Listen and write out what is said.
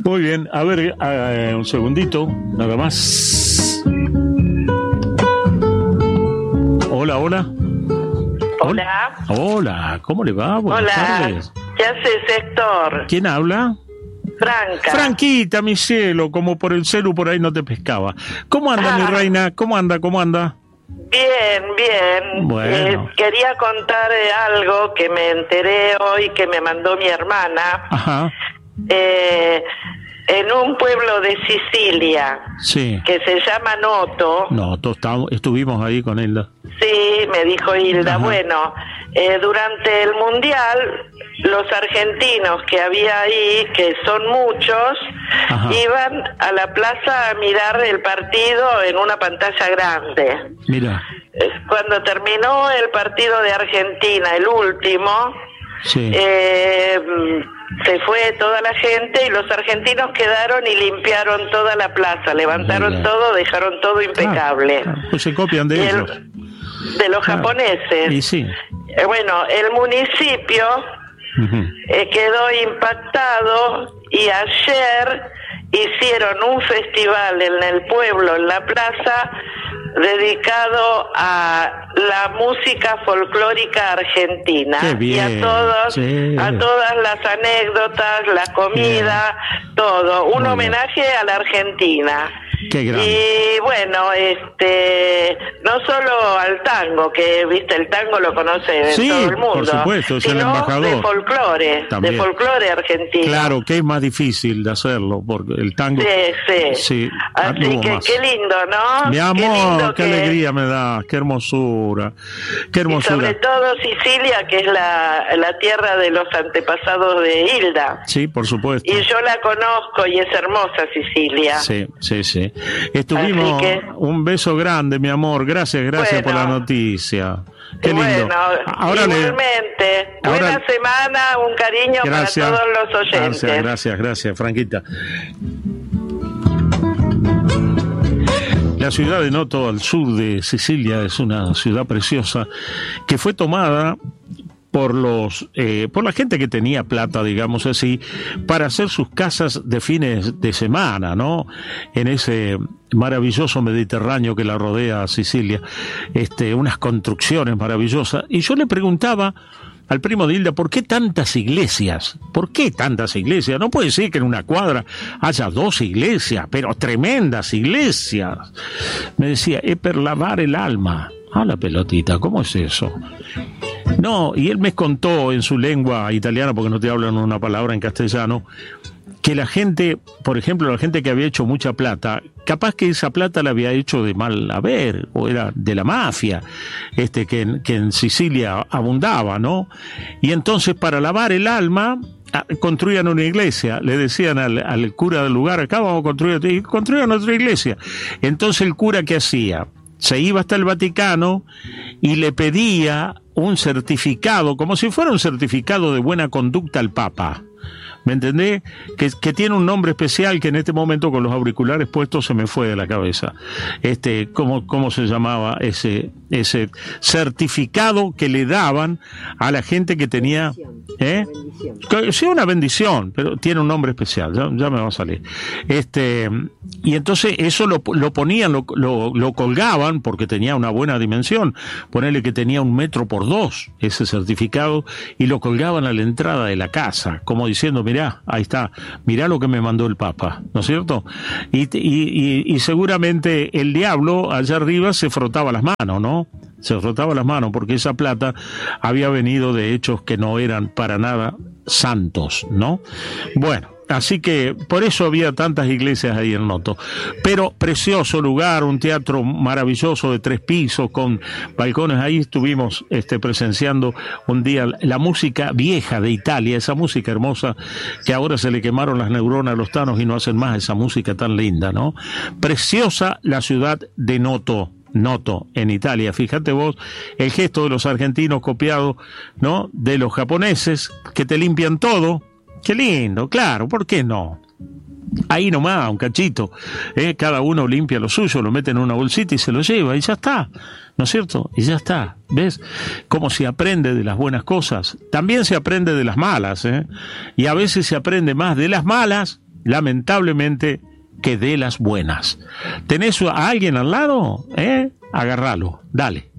Muy bien, a ver, un segundito, nada más. Hola, hola. Hola. Hola, ¿cómo le va? Buenas tardes. ¿Qué haces, Héctor? ¿Quién habla? Franca. Franquita, mi cielo, como por el celu por ahí no te pescaba. ¿Cómo anda, mi reina? ¿Cómo anda? Bien, bien. Bueno. Quería contar algo que me enteré hoy que me mandó mi hermana. Ajá. En un pueblo de Sicilia, Sí. que se llama Noto. Estuvimos ahí con Hilda. Sí, me dijo Hilda. Ajá. Bueno, durante el Mundial, los argentinos que había ahí, que son muchos, Ajá. iban a la plaza a mirar el partido en una pantalla grande. Mira. Cuando terminó el partido de Argentina, el último, Sí. se fue toda la gente y los argentinos quedaron y limpiaron toda la plaza, levantaron todo, dejaron todo impecable. Pues se copian de ellos. De los japoneses. Y sí. Bueno, el municipio quedó impactado y ayer hicieron un festival en el pueblo, en la plaza, dedicado a la música folclórica argentina. Qué bien. Y a todos, Sí. a todas las anécdotas, la comida, todo. Un Muy homenaje a la Argentina. Qué grande. Y bueno, no solo al tango, que viste, el tango lo conoce Sí, todo el mundo, por supuesto, es el sino embajador. de folclore, También. de folclore argentino. Claro, que es más difícil de hacerlo, porque el tango... Sí, Así hubo que más. qué lindo, ¿no? Mi Qué amor, lindo qué alegría me da, qué hermosura, qué Y hermosura. sobre todo Sicilia, que es la tierra de los antepasados de Hilda. Sí, por supuesto. Y yo la conozco y es hermosa Sicilia. Sí. Estuvimos, Así que... un beso grande, mi amor, gracias Bueno. por la noticia. Qué lindo. Bueno, Ahora igualmente, buena semana, un cariño Gracias. para todos los oyentes. Gracias, Franquita. La ciudad de Noto, al sur de Sicilia, es una ciudad preciosa que fue tomada por la gente que tenía plata, digamos así, para hacer sus casas de fines de semana, ¿no? En ese maravilloso Mediterráneo que la rodea a Sicilia, unas construcciones maravillosas. Y yo le preguntaba al primo de Hilda, ¿por qué tantas iglesias? ¿Por qué tantas iglesias? No puede ser que en una cuadra haya 2 iglesias, pero tremendas iglesias. Me decía, es per lavar el alma. La pelotita, ¿cómo es eso? No, y él me contó en su lengua italiana, porque no te hablan una palabra en castellano, que la gente, por ejemplo, la gente que había hecho mucha plata, capaz que esa plata la había hecho de mal haber, o era de la mafia, que en Sicilia abundaba, ¿no? Y entonces, para lavar el alma, construían una iglesia, le decían al cura del lugar, acá vamos a construir otra iglesia. Entonces el cura, ¿qué hacía? Se iba hasta el Vaticano y le pedía un certificado, como si fuera un certificado de buena conducta al Papa. ¿Me entendés? Que tiene un nombre especial que en este momento con los auriculares puestos se me fue de la cabeza. ¿Cómo se llamaba ese certificado que le daban a la gente que tenía? Sí, una bendición, pero tiene un nombre especial, ya me va a salir. Y entonces eso lo ponían, lo colgaban porque tenía una buena dimensión. Ponerle que tenía 1 metro por 2 ese certificado, y lo colgaban a la entrada de la casa, como diciendo, mirá, ahí está, mirá lo que me mandó el Papa, ¿no es cierto? Y seguramente el diablo allá arriba se frotaba las manos, ¿no? Se frotaba las manos porque esa plata había venido de hechos que no eran para nada santos, ¿no? Bueno, así que por eso había tantas iglesias ahí en Noto. Pero precioso lugar, un teatro maravilloso de 3 pisos con balcones. Ahí estuvimos presenciando un día la música vieja de Italia, esa música hermosa que ahora se le quemaron las neuronas a los tanos y no hacen más esa música tan linda, ¿no? Preciosa la ciudad de Noto, en Italia. Fíjate vos el gesto de los argentinos copiado, ¿no?, de los japoneses, que te limpian todo. Qué lindo, claro, ¿por qué no? Ahí nomás, un cachito, cada uno limpia lo suyo, lo mete en una bolsita y se lo lleva, y ya está, ¿no es cierto? Y ya está, ¿ves? Cómo se aprende de las buenas cosas. También se aprende de las malas, y a veces se aprende más de las malas lamentablemente, que dé las buenas. ¿Tenés a alguien al lado? Agárralo, dale.